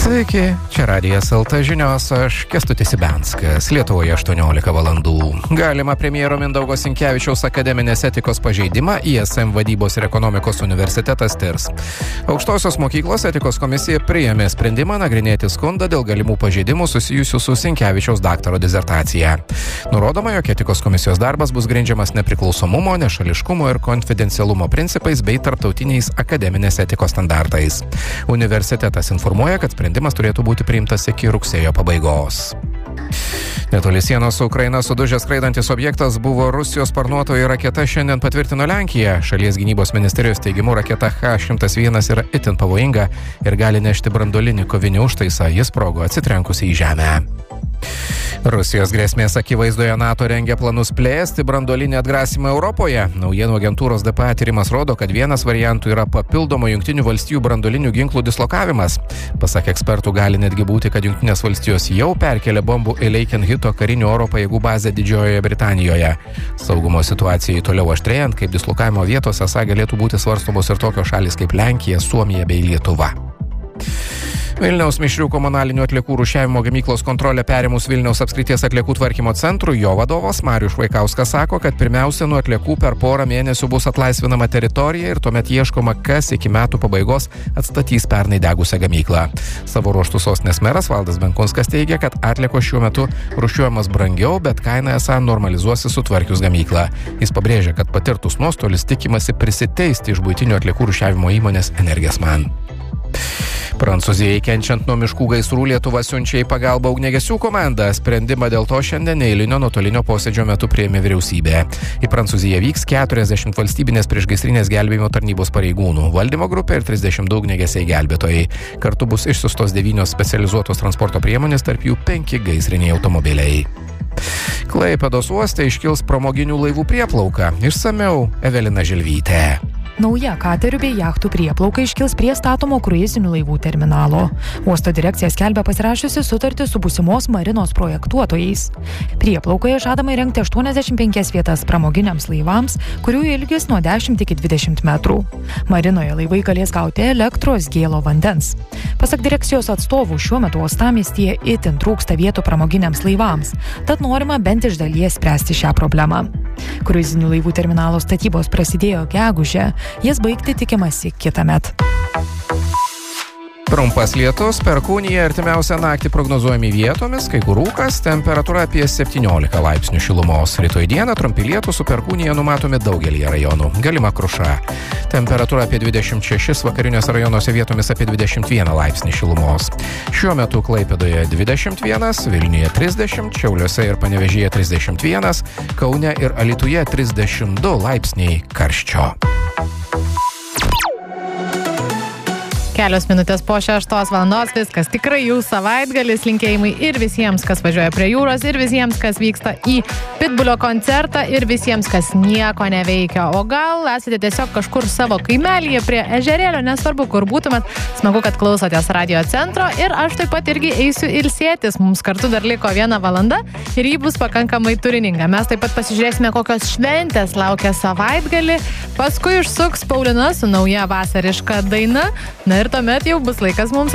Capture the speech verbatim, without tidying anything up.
Sveiki, čia Radijas L T žinios, aš Kęstutis Ibenskas, Lietuvoje aštuoniolika valandų. Galima premjero Mindaugo Sinkevičiaus akademinės etikos pažeidimą I S M vadybos ir ekonomikos universitetas tirs. Aukštosios mokyklos etikos komisija priėmė sprendimą nagrinėti skundą dėl galimų pažeidimų susijusių su Sinkevičiaus daktaro disertacija. Nurodoma, jog etikos komisijos darbas bus grindžiamas nepriklausomumo, nešališkumo ir konfidencialumo principais bei tarptautiniais akademinės etikos standartais. Universitetas informuoja, kad sprendimas turėtų būti priimtas iki rugsėjo pabaigos. Netoli sienos su Ukraina sudužęs skraidantis objektas buvo Rusijos sparnuotoji raketa, šiandien patvirtino Lenkija. Šalies gynybos ministerijos teigimu raketa H šimtas vienas yra itin pavojinga ir gali nešti branduolinį kovinį užtaisą, jis sprogo atsitrenkusi į žemę. Rusijos grėsmės akivaizdoje NATO rengia planus plėsti branduolinį atgrasymą Europoje. Naujienų agentūros D P A tyrimas rodo, kad vienas variantų yra papildomo Jungtinių valstijų branduolinių ginklų dislokavimas. Pasak ekspertų, gali netgi būti, kad Jungtinės valstijos jau perkelė bombų į Lakenhito karinių oro pajėgų bazę Didžiojoje Britanijoje. Saugumo situacijai toliau aštrėjant, kaip dislokavimo vietos esą galėtų būti svarstomos ir tokios šalys kaip Lenkija, Suomija bei Lietuva. Vilniaus mišrių komunalinių atliekų rūšiavimo gamyklos kontrolę perėmus Vilniaus apskrities atliekų tvarkymo centrui, jo vadovas Marius Švaikauskas sako, kad pirmiausia nuo atliekų per porą mėnesių bus atlaisvinama teritorija ir tuomet ieškoma, kas iki metų pabaigos atstatys pernai degusią gamyklą. Savo ruožtu sostinės meras Valdas Benkunskas teigia, kad atliekos šiuo metu rūšiuojamas brangiau, bet kaina esą normalizuosi sutvarkius gamyklą. Jis pabrėžia, kad patirtus nuostolius tikimasi prisiteisti iš buitinių atliekų rūšiavimo įmonės Energesman. Prancūzijai kenčiant nuo miškų gaisrų Lietuva siunčia į pagalbą ugniagesių komandą. Sprendimą dėl to šiandien neeilinio nuotolinio posėdžio metu priėmė vyriausybė. Į Prancūziją vyks keturiasdešimt valstybinės priešgaisrinės gelbėjimo tarnybos pareigūnų, valdymo grupė ir trisdešimt du ugniagesiai gelbėtojai. Kartu bus išsiųstos devynios specializuotos transporto priemonės, tarp jų penki gaisriniai automobiliai. Klaipėdos uoste iškils pramoginių laivų prieplauka. Išsamiau Evelina Žilvytė. Nauja katerių bei jachtų prieplauka iškils prie statomo kruizinių laivų terminalo. Uosto direkcija skelbia pasirašiusi sutartį su būsimos marinos projektuotojais. Prieplaukoje žadama įrengti aštuoniasdešimt penkias vietas pramoginiams laivams, kurių ilgis nuo dešimt iki dvidešimt metrų. Marinoje laivai galės gauti elektros, gėlo, vandens. Pasak direkcijos atstovų, šiuo metu uostamiestyje itin trūksta vietų pramoginiams laivams, tad norima bent iš dalies spręsti šią problemą. Kruizinių laivų terminalo statybos prasidėjo gegužę, jas baigti tikimasi kitąmet. Trumpas lietus, Perkūnija artimiausią naktį prognozuojami vietomis, kai kur rūkas, temperatūra apie septyniolika laipsnių šilumos. Rytoj dieną trumpi lietūs su Perkūnija numatomi daugelyje rajonų. Galima kruša. Temperatūra apie dvidešimt šešis, vakariniuose rajonuose vietomis apie dvidešimt vieną laipsnį šilumos. Šiuo metu Klaipėdoje dvidešimt vienas, Vilniuje trisdešimt, Šiauliuose ir Panevėžyje trisdešimt vienas, Kaune ir Alytuje trisdešimt du laipsniai karščio. Kelios minutės po šeštos valandos, viskas tikrai jų savaitgalis, linkėjimai ir visiems, kas važiuoja prie jūros, ir visiems, kas vyksta į Pitbulio koncertą, ir visiems, kas nieko neveikia. O gal esate tiesiog kažkur savo kaimelyje prie ežerėlio, nesvarbu, kur būtumėt. Smagu, kad klausotės Radio Centro ir aš taip pat irgi eisiu ilsėtis. Mums kartu dar liko viena valanda ir ji bus pakankamai turininga. Mes taip pat pasižiūrėsime, kokios šventės laukia savaitgalį. Paskui išsuks Paulina su nauja vasariška daina. Na ir tuomet jau bus laikas mums